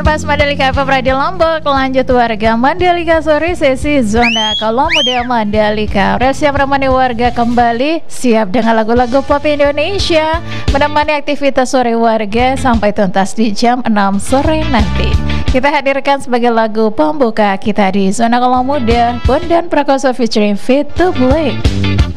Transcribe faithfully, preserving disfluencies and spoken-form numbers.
Kompas Mandalika F M Radio Lombok. Lanjut warga Mandalika sore sesi zona kalau muda Mandalika. Udah siap menemani warga kembali, siap dengan lagu-lagu pop Indonesia, menemani aktivitas sore warga sampai tuntas di jam enam sore nanti. Kita hadirkan sebagai lagu pembuka kita di zona kalau muda, Bondan Prakoso featuring Fit to Black.